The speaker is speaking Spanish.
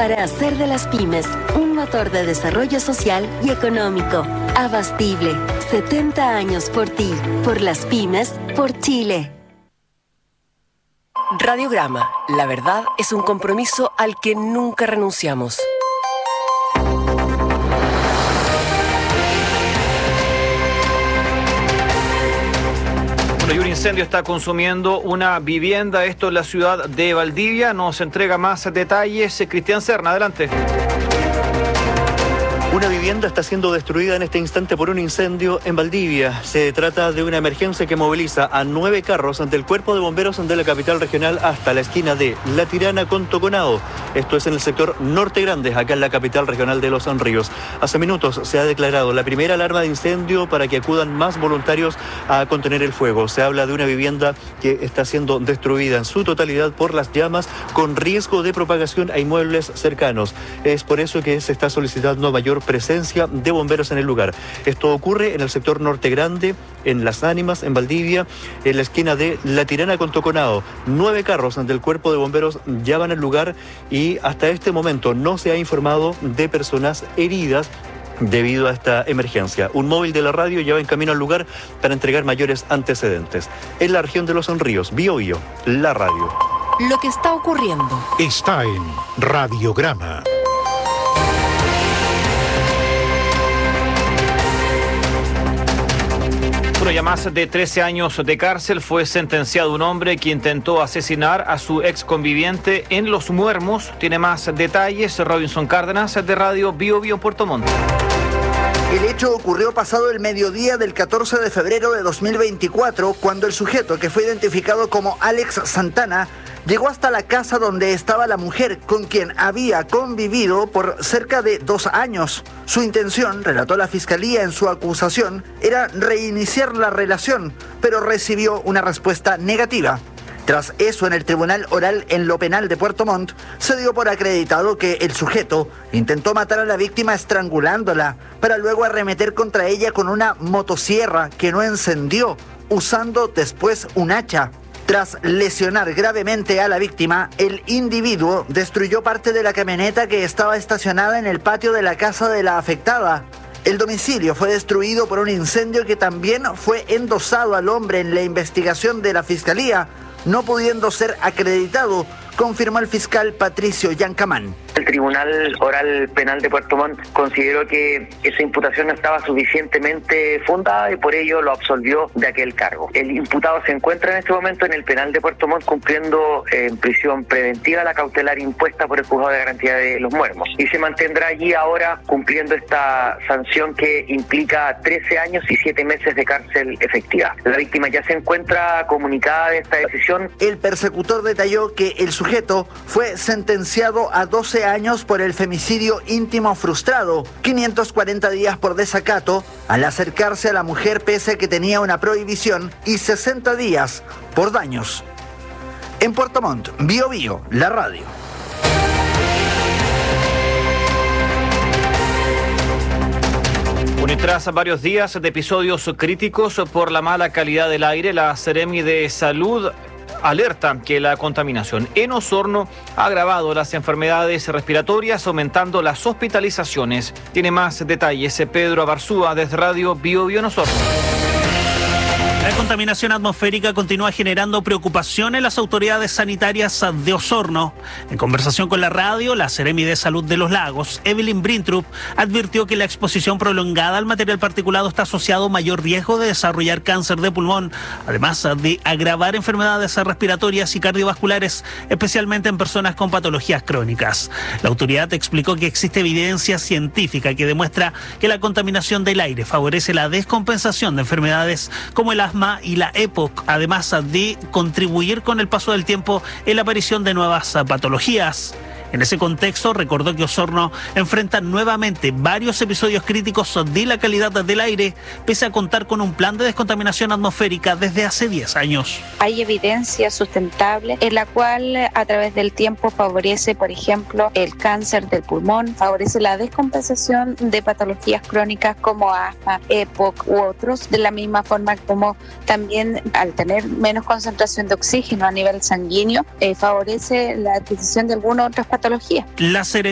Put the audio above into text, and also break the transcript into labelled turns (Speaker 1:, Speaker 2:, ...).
Speaker 1: para hacer de las pymes un motor de desarrollo social y económico. Abastible, 70 años por ti, por las pymes, por Chile.
Speaker 2: Radiograma, la verdad es un compromiso al que nunca renunciamos.
Speaker 3: Y un incendio está consumiendo una vivienda, esto en la ciudad de Valdivia. Nos entrega más detalles Cristian Serna, adelante.
Speaker 4: Una vivienda está siendo destruida en este instante por un incendio en Valdivia. Se trata de una emergencia que moviliza a 9 carros del Cuerpo de Bomberos de la capital regional hasta la esquina de La Tirana con Toconao. Esto es en el sector Norte Grande, acá en la capital regional de Los Ríos. Hace minutos se ha declarado la primera alarma de incendio para que acudan más voluntarios a contener el fuego. Se habla de una vivienda que está siendo destruida en su totalidad por las llamas, con riesgo de propagación a inmuebles cercanos. Es por eso que se está solicitando mayor presencia de bomberos en el lugar. Esto ocurre en el sector Norte Grande, en Las Ánimas, en Valdivia, en la esquina de La Tirana con Toconao. 9 carros del Cuerpo de Bomberos ya van al lugar y hasta este momento no se ha informado de personas heridas debido a esta emergencia. Un móvil de la radio ya va en camino al lugar para entregar mayores antecedentes. En la región de Los Ríos, Biobío, la radio.
Speaker 2: Lo que está ocurriendo
Speaker 5: está en Radiograma.
Speaker 3: Ya más de 13 años de cárcel fue sentenciado un hombre que intentó asesinar a su ex conviviente en Los Muermos. Tiene más detalles Robinson Cárdenas de Radio Biobío Puerto Montt.
Speaker 6: El hecho ocurrió pasado el mediodía del 14 de febrero de 2024, cuando el sujeto, que fue identificado como Alex Santana, llegó hasta la casa donde estaba la mujer con quien había convivido por cerca de 2 años. Su intención, relató la fiscalía en su acusación, era reiniciar la relación, pero recibió una respuesta negativa. Tras eso, en el Tribunal Oral en lo Penal de Puerto Montt, se dio por acreditado que el sujeto intentó matar a la víctima estrangulándola, para luego arremeter contra ella con una motosierra que no encendió, usando después un hacha. Tras lesionar gravemente a la víctima, el individuo destruyó parte de la camioneta que estaba estacionada en el patio de la casa de la afectada. El domicilio fue destruido por un incendio que también fue endosado al hombre en la investigación de la fiscalía, no pudiendo ser acreditado, confirmó el fiscal Patricio Yancamán.
Speaker 7: El Tribunal Oral Penal de Puerto Montt consideró que esa imputación no estaba suficientemente fundada y por ello lo absolvió de aquel cargo. El imputado se encuentra en este momento en el penal de Puerto Montt cumpliendo en prisión preventiva la cautelar impuesta por el Juzgado de Garantía de Los Muermos y se mantendrá allí ahora cumpliendo esta sanción que implica 13 años y 7 meses de cárcel efectiva. La víctima ya se encuentra comunicada de esta decisión.
Speaker 6: El persecutor detalló que el sujeto fue sentenciado a 12 años por el femicidio íntimo frustrado, 540 días por desacato al acercarse a la mujer pese a que tenía una prohibición y 60 días por daños. En Puerto Montt, Biobío, la radio.
Speaker 3: Bueno, y tras varios días de episodios críticos por la mala calidad del aire, la Seremi de Salud alerta que la contaminación en Osorno ha agravado las enfermedades respiratorias, aumentando las hospitalizaciones. Tiene más detalles Pedro Abarzúa desde Radio Biobío en Osorno.
Speaker 8: La contaminación atmosférica continúa generando preocupación en las autoridades sanitarias de Osorno. En conversación con la radio, la Seremi de Salud de los Lagos, Evelyn Brintrup, advirtió que la exposición prolongada al material particulado está asociado a mayor riesgo de desarrollar cáncer de pulmón, además de agravar enfermedades respiratorias y cardiovasculares, especialmente en personas con patologías crónicas. La autoridad explicó que existe evidencia científica que demuestra que la contaminación del aire favorece la descompensación de enfermedades como el asma y la EPOC, además de contribuir con el paso del tiempo en la aparición de nuevas patologías. En ese contexto, recordó que Osorno enfrenta nuevamente varios episodios críticos de la calidad del aire, pese a contar con un plan de descontaminación atmosférica desde hace 10 años.
Speaker 9: Hay evidencia sustentable en la cual a través del tiempo favorece, por ejemplo, el cáncer del pulmón, favorece la descompensación de patologías crónicas como asma, EPOC u otros, de la misma forma como también al tener menos concentración de oxígeno a nivel sanguíneo, favorece la adquisición de algunas otras patologías.
Speaker 8: La